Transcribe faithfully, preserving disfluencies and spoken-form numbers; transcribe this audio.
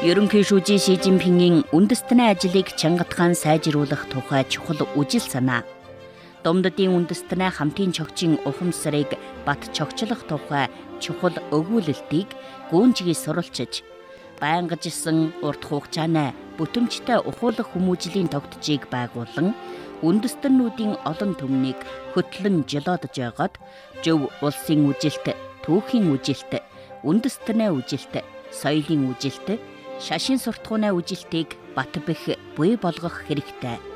Ерөнхийлөгч Ши Жинпингийн үндэстний ажлыг чангатгаан сайжруулах тухай чухал үжил санаа. Домдодын үндэстний хамтын чогчийн ухамсарыг бат чогчлох тухай чухал өгүүлэлтийг гүнжгий сурвалжиж, байнгажсан урт хугацааны бүтэмжтэй ухуулах хүмүүжлийн тогтцыг байгуулан үндэстнүүдийн олон түмнийг хөтлөн жолоодож байгаад зөв улсын үжилт, түүхийн үжилт, үндэстний үжилт, соёлын үжилт, шашин суртахууны үжилтийг бат бэх буй болгох хэрэгтэй.